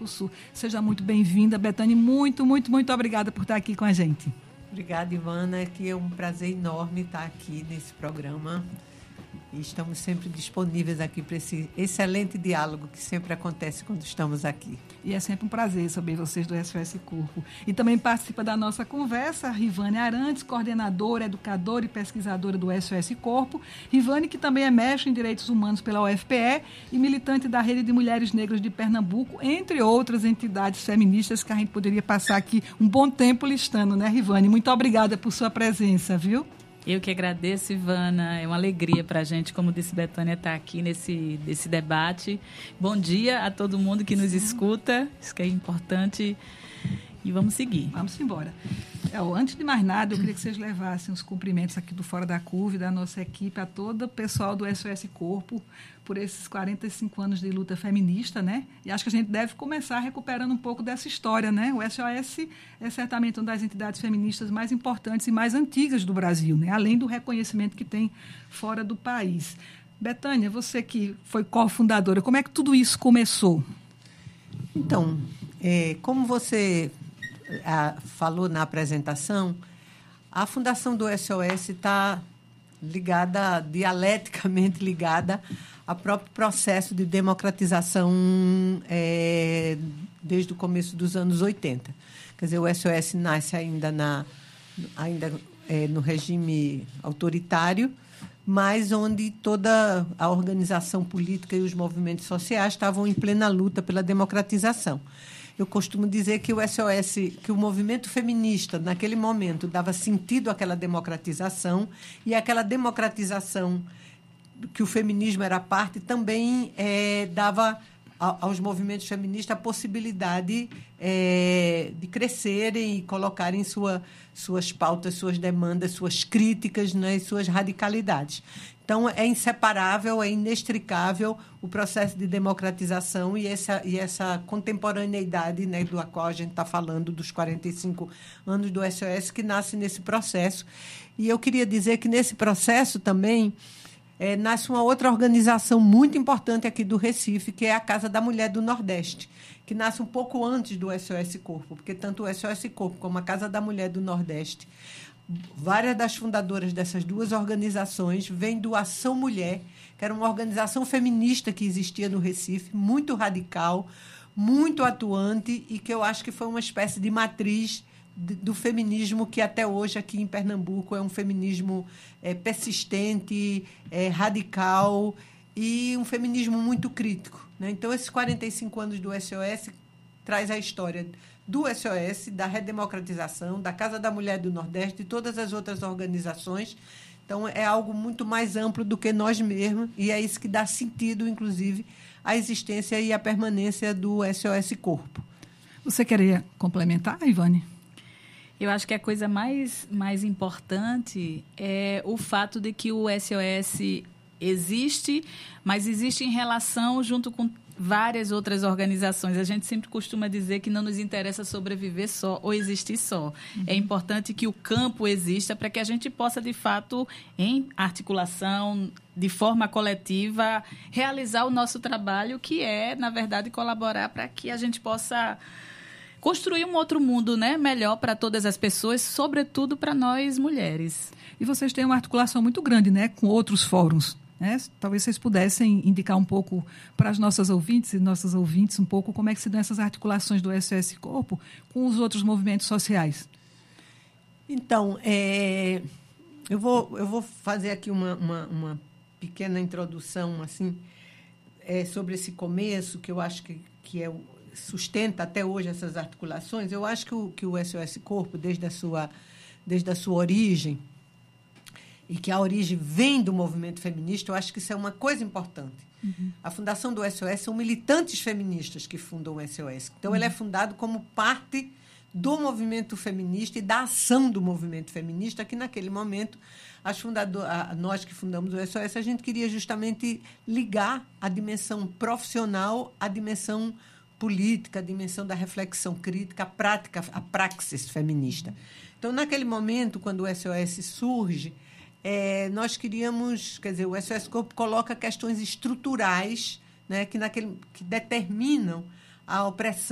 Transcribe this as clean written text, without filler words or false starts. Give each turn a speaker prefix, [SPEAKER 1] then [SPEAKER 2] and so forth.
[SPEAKER 1] Sul. Seja muito bem-vinda, Bethânia. Muito, muito, muito obrigada por estar aqui com a gente.
[SPEAKER 2] Obrigada, Ivana, que é um prazer enorme estar aqui nesse programa. E estamos sempre disponíveis aqui para esse excelente diálogo que sempre acontece quando estamos aqui.
[SPEAKER 1] E é sempre um prazer saber vocês do SOS Corpo. E também participa da nossa conversa a Rivane Arantes, coordenadora, educadora e pesquisadora do SOS Corpo. Rivane, que também é mestre em Direitos Humanos pela UFPE e militante da Rede de Mulheres Negras de Pernambuco, entre outras entidades feministas que a gente poderia passar aqui um bom tempo listando, né, Rivane? Muito obrigada por sua presença, viu?
[SPEAKER 3] Eu que agradeço, Ivana. É uma alegria para a gente, como disse Bethânia, estar aqui nesse debate. Bom dia a todo mundo que nos escuta. Isso que é importante. E vamos seguir.
[SPEAKER 1] Vamos embora. Antes de mais nada, eu queria que vocês levassem os cumprimentos aqui do Fora da Curva, da nossa equipe, a todo o pessoal do SOS Corpo, por esses 45 anos de luta feminista, né? E acho que a gente deve começar recuperando um pouco dessa história, né? O SOS é certamente uma das entidades feministas mais importantes e mais antigas do Brasil, né? Além do reconhecimento que tem fora do país. Bethânia, você que foi cofundadora, como é que tudo isso começou?
[SPEAKER 2] Então, como você falou na apresentação, a fundação do SOS está ligada, dialeticamente ligada ao próprio processo de democratização desde o começo dos anos 80. Quer dizer, o SOS nasce ainda no regime autoritário, mas onde toda a organização política e os movimentos sociais estavam em plena luta pela democratização. Eu costumo dizer que o SOS, que o movimento feminista, naquele momento, dava sentido àquela democratização, e aquela democratização que o feminismo era parte também dava aos movimentos feministas a possibilidade de crescerem e colocarem suas pautas, suas demandas, suas críticas, né, e suas radicalidades. Então, é inseparável, é inextricável o processo de democratização e essa contemporaneidade, né, do qual a gente está falando, dos 45 anos do SOS, que nasce nesse processo. E eu queria dizer que, nesse processo também, nasce uma outra organização muito importante aqui do Recife, que é a Casa da Mulher do Nordeste, que nasce um pouco antes do SOS Corpo, porque tanto o SOS Corpo como a Casa da Mulher do Nordeste, várias das fundadoras dessas duas organizações vêm do Ação Mulher, que era uma organização feminista que existia no Recife, muito radical, muito atuante, e que eu acho que foi uma espécie de matriz do feminismo que até hoje aqui em Pernambuco é um feminismo persistente, radical e um feminismo muito crítico, né? Então, esses 45 anos do SOS traz a história do SOS, da redemocratização, da Casa da Mulher do Nordeste e todas as outras organizações. Então, é algo muito mais amplo do que nós mesmos, e é isso que dá sentido, inclusive, à existência e à permanência do SOS Corpo.
[SPEAKER 1] Você queria complementar, Ivane?
[SPEAKER 3] Eu acho que a coisa mais importante é o fato de que o SOS existe, mas existe em relação junto com várias outras organizações. A gente sempre costuma dizer que não nos interessa sobreviver só ou existir só. Uhum. É importante que o campo exista para que a gente possa, de fato, em articulação, de forma coletiva, realizar o nosso trabalho, que é, na verdade, colaborar para que a gente possa construir um outro mundo, né, melhor para todas as pessoas, sobretudo para nós mulheres.
[SPEAKER 1] E vocês têm uma articulação muito grande, né, com outros fóruns. Talvez vocês pudessem indicar um pouco para as nossas ouvintes e nossos ouvintes um pouco como é que se dão essas articulações do SOS Corpo com os outros movimentos sociais.
[SPEAKER 2] Então, eu vou fazer aqui uma pequena introdução assim, sobre esse começo, que eu acho que sustenta até hoje essas articulações. Eu acho que o SOS Corpo, desde a sua origem, e que a origem vem do movimento feminista, eu acho que isso é uma coisa importante. Uhum. A fundação do SOS são militantes feministas que fundam o SOS. Então, ele é fundado como parte do movimento feminista e da ação do movimento feminista, que, naquele momento, nós que fundamos o SOS, a gente queria justamente ligar a dimensão profissional à dimensão política, a dimensão da reflexão crítica, a prática, a praxis feminista. Então, naquele momento, quando o SOS surge, nós queríamos, quer dizer, o SOS Corpo coloca questões estruturais, né, que determinam a opressão